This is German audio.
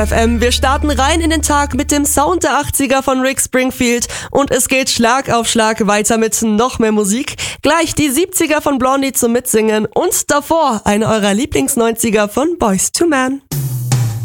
Wir starten rein in den Tag mit dem Sound der 80er von Rick Springfield und es geht Schlag auf Schlag weiter mit noch mehr Musik. Gleich die 70er von Blondie zum Mitsingen und davor eine eurer Lieblings-90er von Boyz II Men.